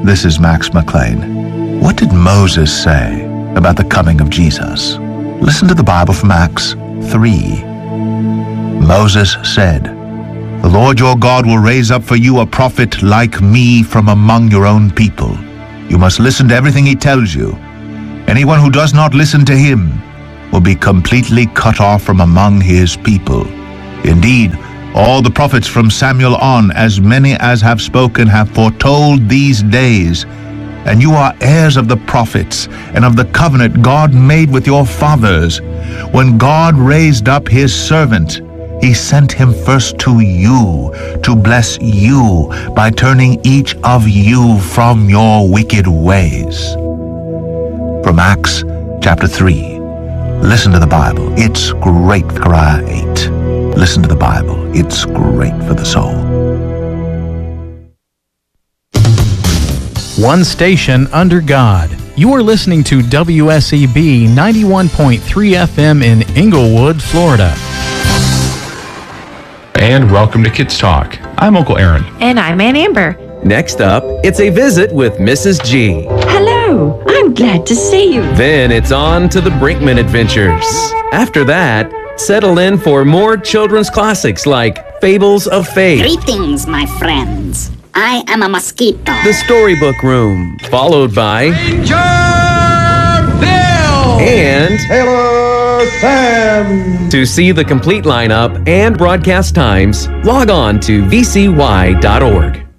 This is Max McLean. What did Moses say about the coming of Jesus? Listen to the Bible from Acts 3. Moses said, "The Lord your God will raise up for you a prophet like me from among your own people. You must listen to everything he tells you. Anyone who does not listen to him will be completely cut off from among his people. Indeed, all the prophets from Samuel on, as many as have spoken, have foretold these days. And you are heirs of the prophets and of the covenant God made with your fathers. When God raised up his servant, he sent him first to you to bless you by turning each of you from your wicked ways." From Acts chapter 3. Listen to the Bible. It's great. Zechariah 8. Listen to the Bible. It's great for the soul. One station under God. You are listening to WSEB 91.3 FM in Inglewood, Florida. And welcome to Kids Talk. I'm Uncle Aaron. And I'm Aunt Amber. Next up, it's a visit with Mrs. G. Hello, I'm glad to see you. Then it's on to the Brinkman Adventures. After that, settle in for more children's classics like Fables of Faith. Greetings, my friends. I am a mosquito. The Storybook Room, followed by Ranger Bill and Taylor Sam. To see the complete lineup and broadcast times, log on to vcy.org.